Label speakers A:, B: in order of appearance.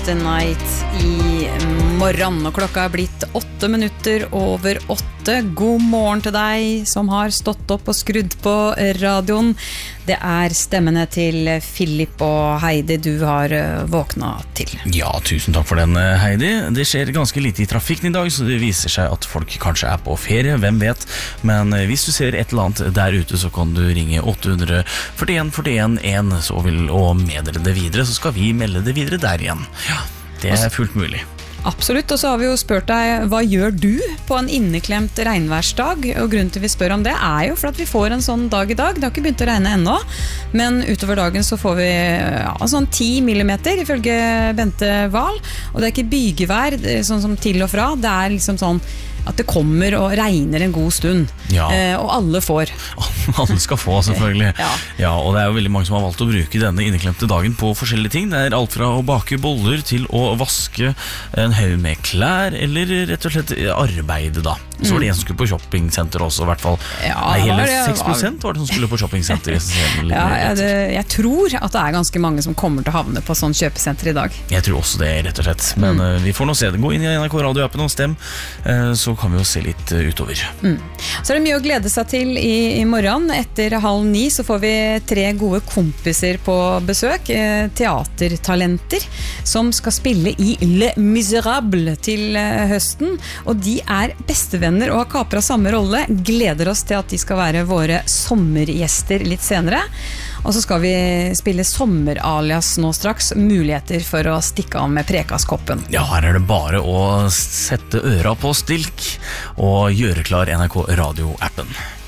A: the Night i morgen, og klokka blitt 8 minutter over 8. God morgen til deg som har stått opp og skrudd på radioen. Det stemmene til Philip og Heidi du har våknet til.
B: Ja, tusen takk for den, Heidi. Det skjer ganske lite i trafikken i dag, så det viser seg at folk kanskje på ferie, hvem vet. Men hvis du ser et eller annet der ute, så kan du ringe 800 41 41 1 og meddele det videre, så skal vi melde det videre der igjen. Ja, det fullt mulig.
A: Absolutt, og så har vi jo spurt deg, hva gjør du på en inneklemt regnværsdag? Og grunnen til vi spør om det jo for at vi får en sånn dag i dag. Det har ikke begynt å regne ennå, men utover dagen så får vi sånn 10 millimeter ifølge Bente Wahl. Og det ikke bygevær, sånn som til og fra. Det liksom sånn at det kommer og regner en god stund.
B: Ja.
A: Og alle får.
B: Alle skal få, selvfølgelig.
A: Ja.
B: Ja, og det jo veldig mange som har valgt å bruke denne inneklemte dagen på forskjellige ting. Det alt fra å bake boller til å vaske en haug med klær, eller rett og slett arbeide da. Så var det en som skulle på shoppingcenter også, i hvert fall.
A: Ja,
B: hele 6% var det som skulle på shoppingcenter.
A: Jeg tror at det ganske mange som kommer til å havne på sånn kjøpesenter i dag.
B: Jeg tror også det, rett og slett. Men vi får nå se det. Gå inn i NRK Radio-appen og stem, så kan vi jo se litt utover.
A: Så det mye å glede seg til i morgen. Etter 8:30 så får vi 3 gode kompiser på besøk, teatertalenter, som skal spille i Le Miserable til høsten, og de bestevenner og har kapret samme rolle. Gleder oss til at de skal være våre sommergjester litt senere. Og så skal vi spille sommeralias nå straks, muligheter for å stikke av med prekaskoppen.
B: Ja, her det bare å sette øra på stilk og gjøre klar NRK Radio-appen.